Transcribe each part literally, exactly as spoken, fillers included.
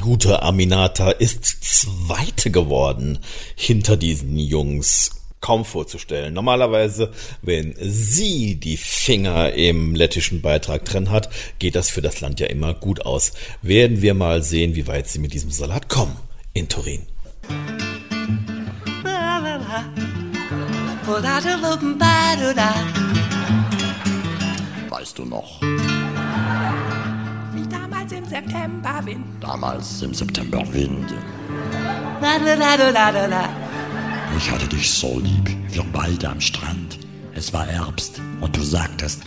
gute Aminata ist Zweite geworden hinter diesen Jungs. Kaum vorzustellen. Normalerweise, wenn sie die Finger im lettischen Beitrag drin hat, geht das für das Land ja immer gut aus. Werden wir mal sehen, wie weit sie mit diesem Salat kommen in Turin. Weißt du noch? Wie damals im Septemberwind. Damals im Septemberwind. Ich hatte dich so lieb, wir beide am Strand. Es war Herbst und du sagtest...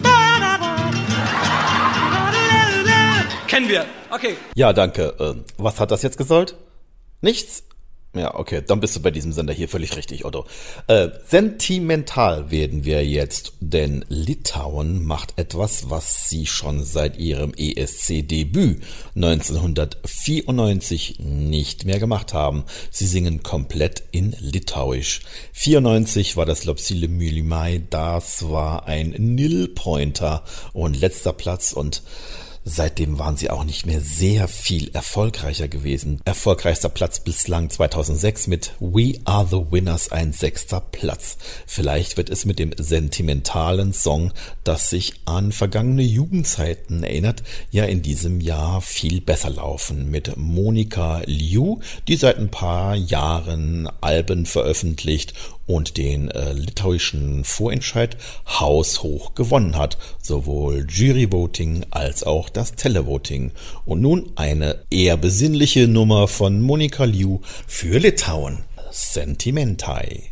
Kennen wir, okay. Ja, danke. Äh, was hat das jetzt gesollt? Nichts? Ja, okay, dann bist du bei diesem Sender hier völlig richtig, Otto. Äh, sentimental werden wir jetzt, denn Litauen macht etwas, was sie schon seit ihrem E S C-Debüt neunzehnhundertvierundneunzig nicht mehr gemacht haben. Sie singen komplett in Litauisch. vierundneunzig war das Lopsile Mylimai, das war ein Nil-Pointer und letzter Platz und seitdem waren sie auch nicht mehr sehr viel erfolgreicher gewesen. Erfolgreichster Platz bislang zweitausendsechs mit We Are the Winners, ein sechster Platz. Vielleicht wird es mit dem sentimentalen Song, das sich an vergangene Jugendzeiten erinnert, ja in diesem Jahr viel besser laufen. Mit Monika Liu, die seit ein paar Jahren Alben veröffentlicht und den äh, litauischen Vorentscheid haushoch gewonnen hat, sowohl Juryvoting als auch das Televoting. Und nun eine eher besinnliche Nummer von Monika Liu für Litauen, Sentimentai.